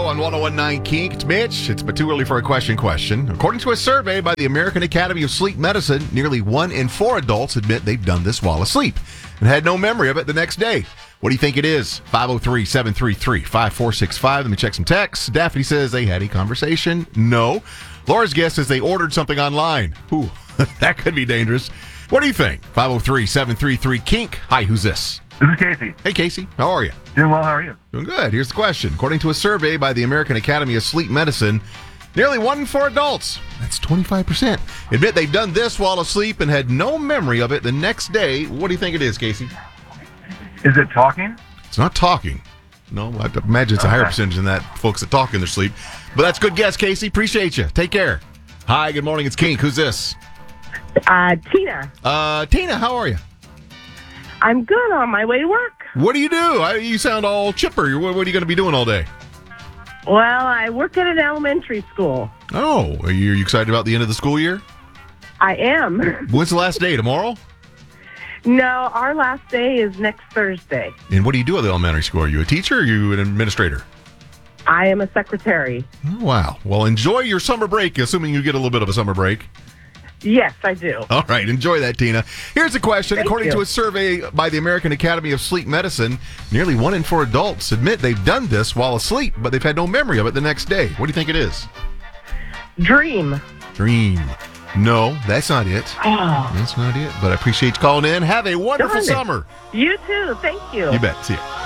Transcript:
on 101.9 Kink. It's Mitch. It's but too early for a question. According to a survey by the American Academy of Sleep Medicine, nearly 1 in 4 adults admit they've done this while asleep and had no memory of it the next day. What do you think it is? 503-733-5465. Let me check some texts. Daphne says they had a conversation. No. Laura's guess is they ordered something online. Ooh, that could be dangerous. What do you think? 503-733-KINK. Hi, who's this? This is Casey. Hey, Casey. How are you? Doing well. How are you? Doing good. Here's the question. According to a survey by the American Academy of Sleep Medicine, nearly 1 in 4 adults, that's 25%, admit they've done this while asleep and had no memory of it the next day. What do you think it is, Casey? Is it talking? It's not talking. No, I imagine it's a higher percentage than that, folks that talk in their sleep. But that's a good guess, Casey. Appreciate you. Take care. Hi, good morning. It's Kink. Who's this? Tina. Tina, how are you? I'm good on my way to work. What do? You sound all chipper. What are you going to be doing all day? Well, I work at an elementary school. Oh, are you excited about the end of the school year? I am. When's the last day? Tomorrow? No, our last day is next Thursday. And what do you do at the elementary school? Are you a teacher or are you an administrator? I am a secretary. Oh, wow. Well, enjoy your summer break, assuming you get a little bit of a summer break. Yes, I do. All right, enjoy that, Tina. Here's a question. Thank According you. to a survey by the American Academy of Sleep Medicine, nearly 1 in 4 adults admit they've done this while asleep, but they've had no memory of it the next day. What do you think it is? Dream. Dream. No, that's not it. Oh. That's not it. But I appreciate you calling in. Have a wonderful Darn it. summer. You too. Thank you. You bet. See ya.